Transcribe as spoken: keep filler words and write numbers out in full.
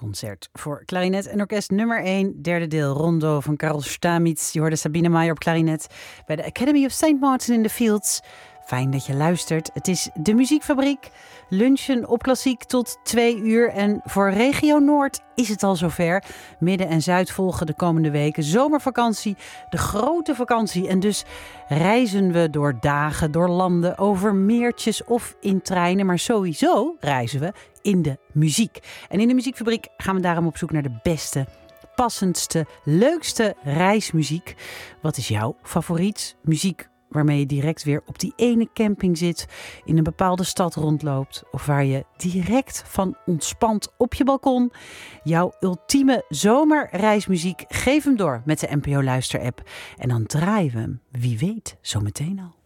Concert voor klarinet en orkest nummer één, derde deel, Rondo van Karel Stamitz. Je hoorde Sabine Maier op klarinet bij de Academy of Saint Martin in the Fields. Fijn dat je luistert. Het is de Muziekfabriek. Lunchen op klassiek tot twee uur. En voor regio Noord is het al zover. Midden en Zuid volgen de komende weken. Zomervakantie, de grote vakantie. En dus reizen we door dagen, door landen, over meertjes of in treinen. Maar sowieso reizen we in de muziek. En in de Muziekfabriek gaan we daarom op zoek naar de beste, passendste, leukste reismuziek. Wat is jouw favoriet? Muziek waarmee je direct weer op die ene camping zit, in een bepaalde stad rondloopt, of waar je direct van ontspant op je balkon. Jouw ultieme zomerreismuziek, geef hem door met de N P O Luister app. En dan draaien we hem, wie weet, zo meteen al.